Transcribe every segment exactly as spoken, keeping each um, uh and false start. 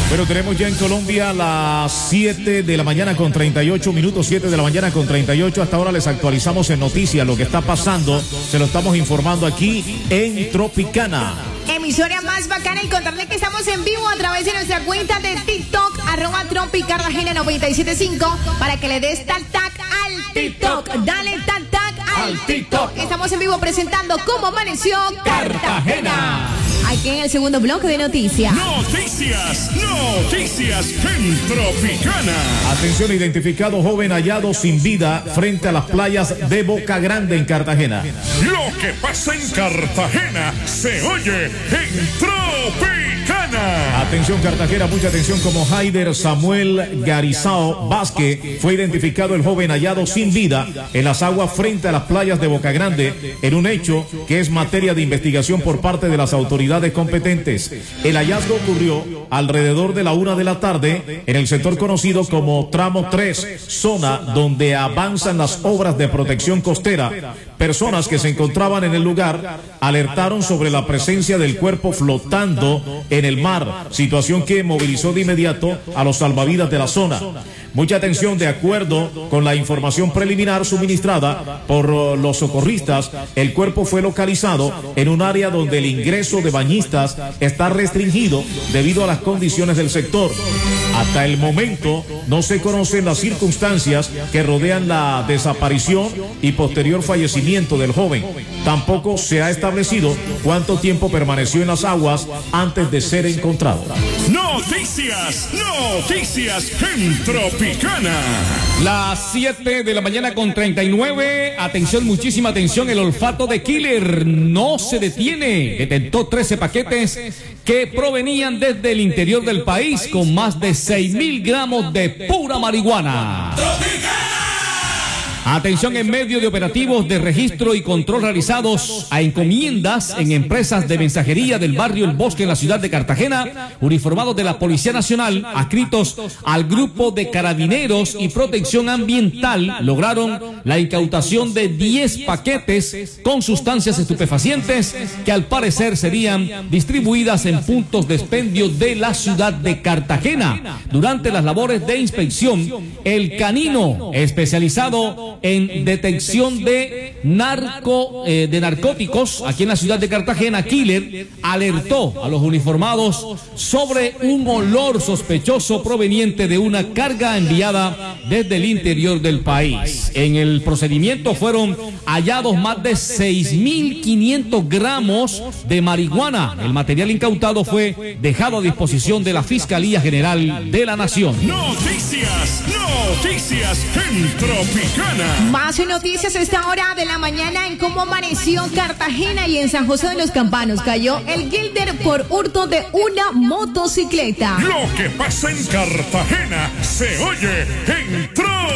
Pero tenemos ya en Colombia las siete de la mañana con treinta y ocho minutos, siete de la mañana con treinta y ocho. Hasta ahora les actualizamos en noticias lo que está pasando. Se lo estamos informando aquí en Tropicana. Emisora más bacana, y contarle que estamos en vivo a través de nuestra cuenta de TikTok, arroba Tropicartagena noventa y siete punto cinco, para que le des tac tac al TikTok. Dale tac tac al TikTok. Estamos en vivo presentando cómo amaneció Cartagena. Aquí en el segundo bloque de noticias. Noticias, noticias en Tropicana. Atención, identificado joven hallado sin vida frente a las playas de Boca Grande en Cartagena. Lo que pasa en Cartagena se oye en Tropicana. Atención Cartagena, mucha atención. Como Haider Samuel Garizao Vázquez, fue identificado el joven hallado sin vida en las aguas frente a las playas de Boca Grande, en un hecho que es materia de investigación por parte de las autoridades competentes. El hallazgo ocurrió alrededor de la una de la tarde en el sector conocido como Tramo tres, zona donde avanzan las obras de protección costera. Personas que se encontraban en el lugar alertaron sobre la presencia del cuerpo flotando en el mar, situación que movilizó de inmediato a los salvavidas de la zona. Mucha atención, de acuerdo con la información preliminar suministrada por los socorristas, el cuerpo fue localizado en un área donde el ingreso de bañistas está restringido debido a las condiciones del sector. Hasta el momento no se conocen las circunstancias que rodean la desaparición y posterior fallecimiento del joven. Tampoco se ha establecido cuánto tiempo permaneció en las aguas antes de ser encontrado. Noticias, noticias en Tropicana. Las siete de la mañana con treinta y nueve. Atención, muchísima atención. El olfato de Killer no se detiene. Detectó trece paquetes que provenían desde el interior del país con más de seis mil gramos de pura marihuana. Atención, en medio de operativos de registro y control realizados a encomiendas en empresas de mensajería del barrio El Bosque en la ciudad de Cartagena, uniformados de la Policía Nacional, adscritos al grupo de Carabineros y Protección Ambiental, lograron la incautación de diez paquetes con sustancias estupefacientes que al parecer serían distribuidas en puntos de expendio de la ciudad de Cartagena. Durante las labores de inspección, el canino especializado en detección de narco eh, de narcóticos aquí en la ciudad de Cartagena, Killer, alertó a los uniformados sobre un olor sospechoso proveniente de una carga enviada desde el interior del país. En el procedimiento fueron hallados más de seis mil quinientos gramos de marihuana. El material incautado fue dejado a disposición de la Fiscalía General de la Nación. Noticias, noticias en Tropicana. Más noticias a esta hora de la mañana en cómo amaneció Cartagena, y en San José de los Campanos cayó el Gilder por hurto de una motocicleta. Lo que pasa en Cartagena se oye en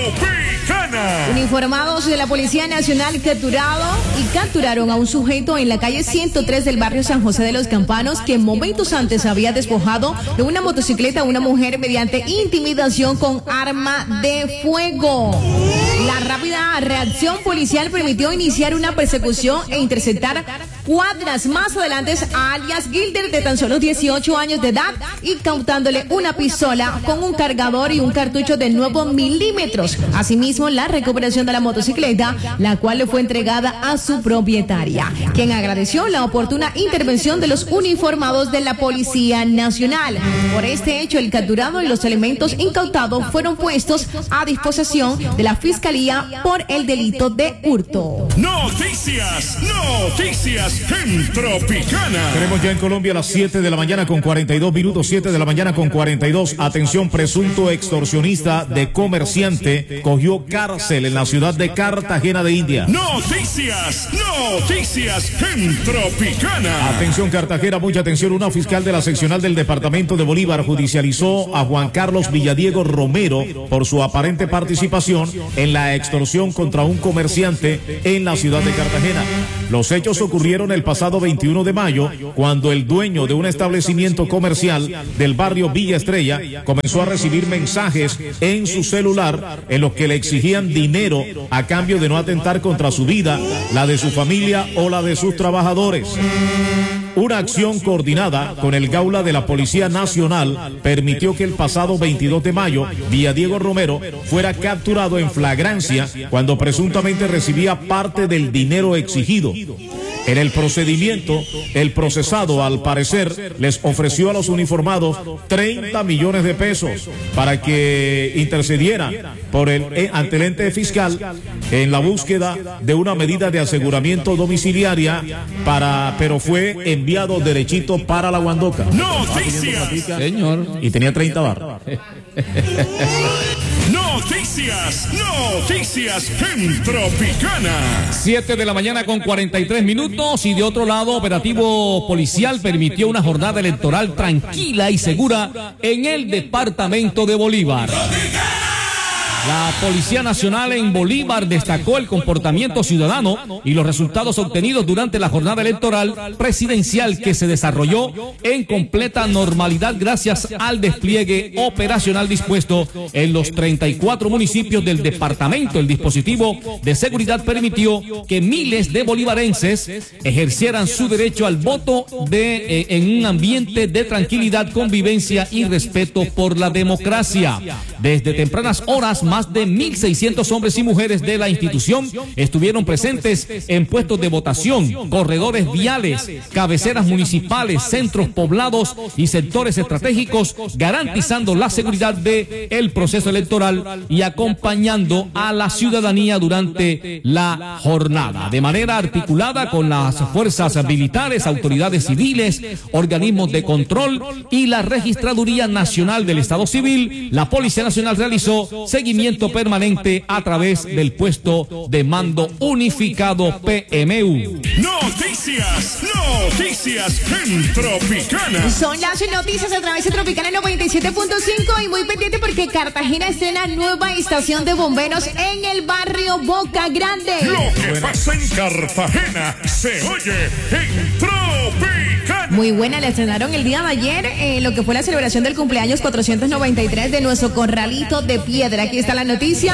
Tropicana. Uniformados de la Policía Nacional capturado y capturaron a un sujeto en la calle ciento tres del barrio San José de los Campanos, que momentos antes había despojado de una motocicleta a una mujer mediante intimidación con arma de fuego. La rápida reacción policial permitió iniciar una persecución e interceptar cuadras más adelante a alias Gilder, de tan solo dieciocho años de edad, y cautándole una pistola con un cargador y un cartucho de nueve milímetros. Asimismo, la recuperación de la motocicleta, la cual le fue entregada a su propietaria, quien agradeció la oportuna intervención de los uniformados de la Policía Nacional. Por este hecho, el capturado y los elementos incautados fueron puestos a disposición de la Fiscalía por el delito de hurto. Noticias, noticias en Tropicana. Tenemos ya en Colombia las siete de la mañana con cuarenta y dos minutos, siete de la mañana con cuarenta y dos. Atención, presunto extorsionista de comerciante cogió cárcel en la ciudad de Cartagena de India. Noticias, noticias en Tropicana. Atención Cartagena, mucha atención. Una fiscal de la seccional del departamento de Bolívar judicializó a Juan Carlos Villadiego Romero por su aparente participación en la extorsión contra un comerciante en la ciudad de Cartagena. Los hechos ocurrieron el pasado veintiuno de mayo, cuando el dueño de un establecimiento comercial del barrio Villa Estrella comenzó a recibir mensajes en su celular en los que le exigían dinero a cambio de no atentar contra su vida, la de su familia o la de sus trabajadores. Una acción coordinada con el Gaula de la Policía Nacional permitió que el pasado veintidós de mayo, Villadiego Romero fuera capturado en flagrancia cuando presuntamente recibía parte del dinero exigido. En el procedimiento, el procesado, al parecer, les ofreció a los uniformados treinta millones de pesos para que intercedieran por el, ante el ente fiscal en la búsqueda de una medida de aseguramiento domiciliaria, para, pero fue enviado derechito para la Guandoca. Noticias. Señor. Y tenía treinta barras. Noticias, noticias en Tropicana. siete de la mañana con cuarenta y tres minutos, y de otro lado, operativo policial permitió una jornada electoral tranquila y segura en el departamento de Bolívar. La Policía Nacional en Bolívar destacó el comportamiento ciudadano y los resultados obtenidos durante la jornada electoral presidencial, que se desarrolló en completa normalidad gracias al despliegue operacional dispuesto en los treinta y cuatro municipios del departamento. El dispositivo de seguridad permitió que miles de bolivarenses ejercieran su derecho al voto de, eh, en un ambiente de tranquilidad, convivencia y respeto por la democracia. Desde tempranas horas, más de mil seiscientos hombres y mujeres de la institución estuvieron presentes en puestos de votación, corredores viales, cabeceras municipales, centros poblados y sectores estratégicos, garantizando la seguridad del proceso electoral y acompañando a la ciudadanía durante la jornada. De manera articulada con las fuerzas militares, autoridades civiles, organismos de control y la Registraduría Nacional del Estado Civil, la Policía Nacional realizó seguimiento permanente a través del puesto de mando unificado P M U. Noticias, noticias en Tropicana. Son las noticias a través de Tropicana noventa y siete punto cinco, y muy pendiente porque Cartagena estrena nueva estación de bomberos en el barrio Boca Grande. Lo que pasa en Cartagena se oye en Tropicana. Muy buena, la estrenaron el día de ayer, eh, lo que fue la celebración del cumpleaños cuatrocientos noventa y tres de nuestro corralito de piedra. Aquí está la noticia.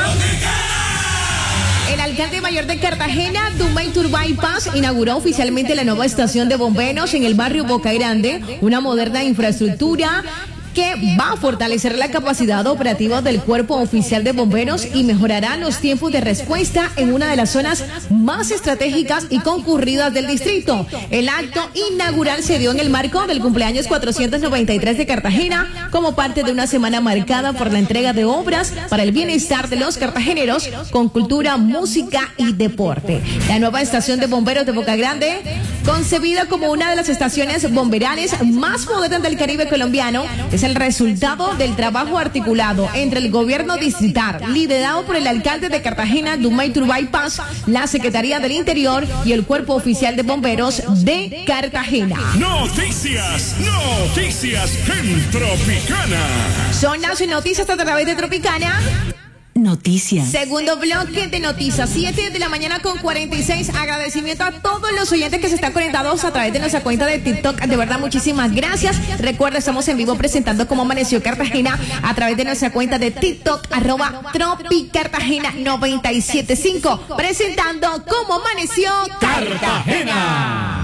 El alcalde mayor de Cartagena, Dumay Turbay Paz, inauguró oficialmente la nueva estación de bomberos en el barrio Boca Grande, una moderna infraestructura que va a fortalecer la capacidad operativa del Cuerpo Oficial de Bomberos y mejorará los tiempos de respuesta en una de las zonas más estratégicas y concurridas del distrito. El acto inaugural se dio en el marco del cumpleaños cuatrocientos noventa y tres de Cartagena, como parte de una semana marcada por la entrega de obras para el bienestar de los cartageneros con cultura, música y deporte. La nueva estación de bomberos de Boca Grande, concebida como una de las estaciones bomberales más modernas del Caribe colombiano, es el resultado del trabajo articulado entre el gobierno distrital, liderado por el alcalde de Cartagena, Dumay Turbay Paz, la Secretaría del Interior y el Cuerpo Oficial de Bomberos de Cartagena. Noticias, noticias en Tropicana. Son las noticias a través de Tropicana. Noticias. Segundo bloque de noticias, siete de la mañana con cuarenta y seis. Agradecimiento a todos los oyentes que se están conectados a través de nuestra cuenta de TikTok. De verdad, muchísimas gracias. Recuerda, estamos en vivo presentando Cómo Amaneció Cartagena a través de nuestra cuenta de TikTok, arroba Tropi Cartagena noventa y siete punto cinco. Presentando Cómo Amaneció Cartagena.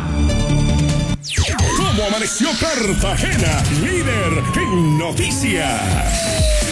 ¿Cómo amaneció Cartagena? Líder en noticias.